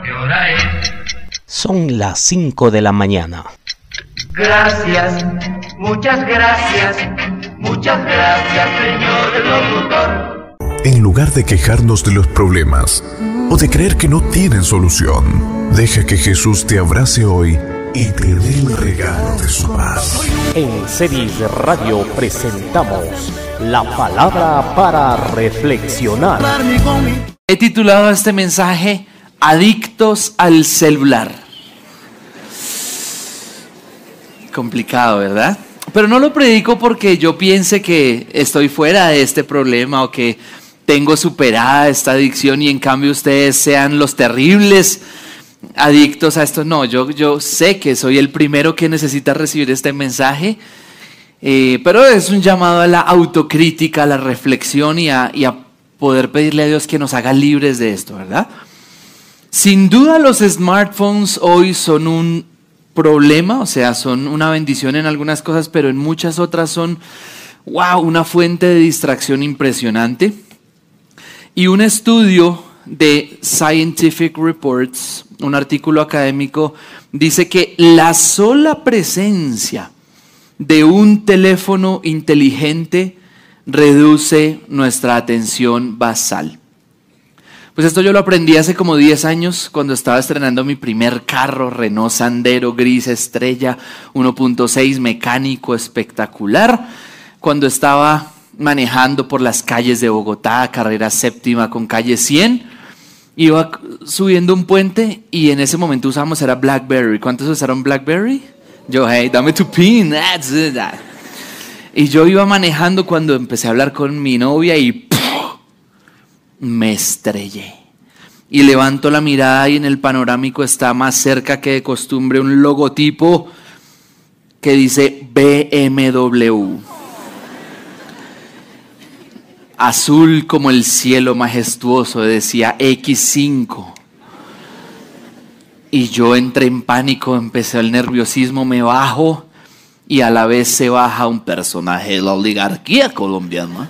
¿Qué hora es? Son las 5 de la mañana. Gracias, muchas gracias, señor locutor. En lugar de quejarnos de los problemas o de creer que no tienen solución, deja que Jesús te abrace hoy y te dé el regalo de su paz. En Cedis Radio presentamos la palabra para reflexionar. He titulado a este mensaje Adictos al celular. Complicado, ¿verdad? Pero no lo predico porque yo piense que estoy fuera de este problema o que tengo superada esta adicción y en cambio ustedes sean los terribles adictos a esto. No, yo sé que soy el primero que necesita recibir este mensaje, pero es un llamado a la autocrítica, a la reflexión y a poder pedirle a Dios que nos haga libres de esto, ¿verdad? Sin duda los smartphones hoy son un problema, o sea, son una bendición en algunas cosas, pero en muchas otras son, una fuente de distracción impresionante. Y un estudio de Scientific Reports, un artículo académico, dice que la sola presencia de un teléfono inteligente reduce nuestra atención basal. Pues esto yo lo aprendí hace como 10 años cuando estaba estrenando mi primer carro, Renault Sandero gris estrella 1.6 mecánico espectacular, cuando estaba manejando por las calles de Bogotá, carrera séptima con calle 100, iba subiendo un puente y en ese momento usamos, era BlackBerry. ¿Cuántos usaron BlackBerry? Yo, hey, dame tu pin, that's it. Y yo iba manejando cuando empecé a hablar con mi novia y me estrellé. Y levanto la mirada y en el panorámico está más cerca que de costumbre un logotipo que dice BMW. Azul como el cielo majestuoso, decía X5. Y yo entré en pánico, empecé el nerviosismo, me bajo y a la vez se baja un personaje de la oligarquía colombiana,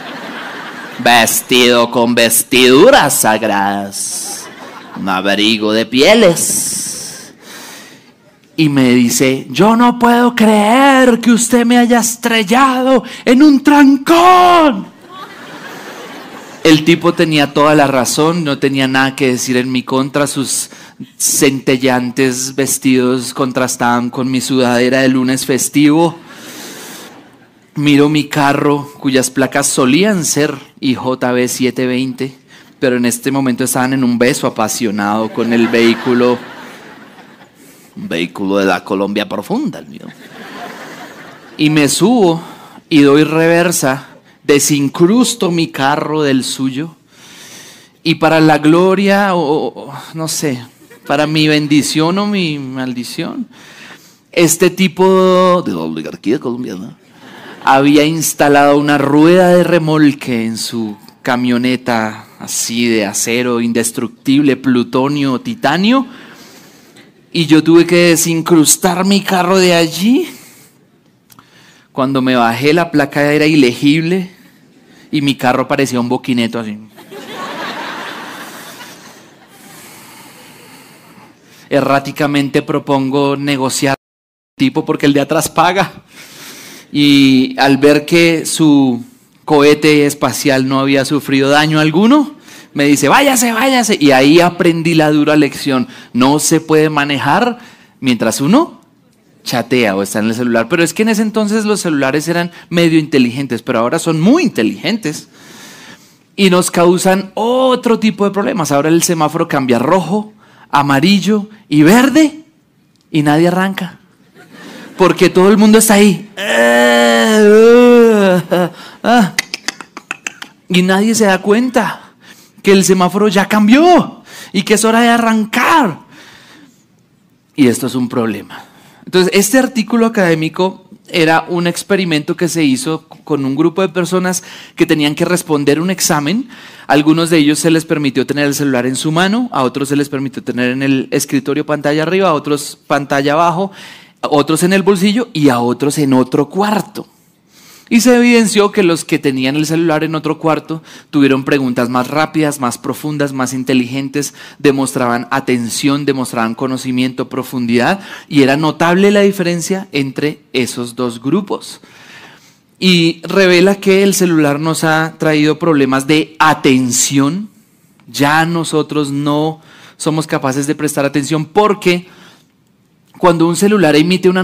vestido con vestiduras sagradas, un abrigo de pieles. Y me dice, yo no puedo creer que usted me haya estrellado en un trancón. El tipo tenía toda la razón, no tenía nada que decir en mi contra, sus centellantes vestidos contrastaban con mi sudadera de lunes festivo. Miro mi carro, cuyas placas solían ser IJB 720, pero en este momento estaban en un beso apasionado con el vehículo, un vehículo de la Colombia profunda, el mío. Y me subo y doy reversa, desincrusto mi carro del suyo y para la gloria o no sé, para mi bendición o mi maldición, este tipo de la oligarquía colombiana había instalado una rueda de remolque en su camioneta así de acero indestructible, plutonio, titanio, y yo tuve que desincrustar mi carro de allí. Cuando me bajé, la placa era ilegible y mi carro parecía un boquineto así. Erráticamente propongo negociar con el tipo porque el de atrás paga. Y al ver que su cohete espacial no había sufrido daño alguno, me dice, váyase. Y ahí aprendí la dura lección. No se puede manejar mientras uno chatea o está en el celular. Pero es que en ese entonces los celulares eran medio inteligentes, pero ahora son muy inteligentes y nos causan otro tipo de problemas. Ahora el semáforo cambia rojo, amarillo y verde y nadie arranca porque todo el mundo está ahí y nadie se da cuenta que el semáforo ya cambió y que es hora de arrancar, y esto es un problema. Entonces, este artículo académico era un experimento que se hizo con un grupo de personas que tenían que responder un examen. A algunos de ellos se les permitió tener el celular en su mano, a otros se les permitió tener en el escritorio pantalla arriba, a otros pantalla abajo, a otros en el bolsillo y a otros en otro cuarto. Y se evidenció que los que tenían el celular en otro cuarto tuvieron preguntas más rápidas, más profundas, más inteligentes, demostraban atención, demostraban conocimiento, profundidad, y era notable la diferencia entre esos dos grupos. Y revela que el celular nos ha traído problemas de atención. Ya nosotros no somos capaces de prestar atención porque cuando un celular emite una